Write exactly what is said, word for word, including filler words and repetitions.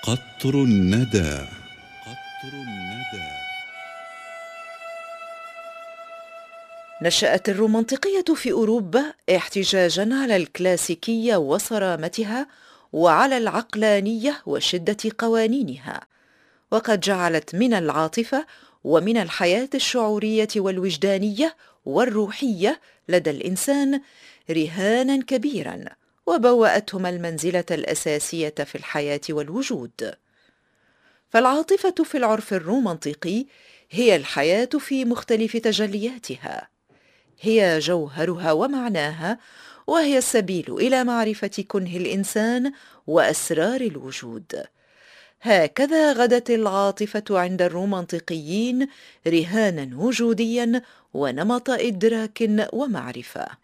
قطر الندى. قطر الندى. نشأت الرومانطيقية في أوروبا احتجاجاً على الكلاسيكية وصرامتها، وعلى العقلانية وشدة قوانينها، وقد جعلت من العاطفة ومن الحياة الشعورية والوجدانية والروحية لدى الإنسان رهاناً كبيراً، وبوأتهما المنزلة الأساسية في الحياة والوجود. فالعاطفة في العرف الرومانطيقي هي الحياة في مختلف تجلياتها، هي جوهرها ومعناها، وهي السبيل إلى معرفة كنه الإنسان وأسرار الوجود. هكذا غدت العاطفة عند الرومانطيقيين رهانا وجوديا ونمط إدراك ومعرفة.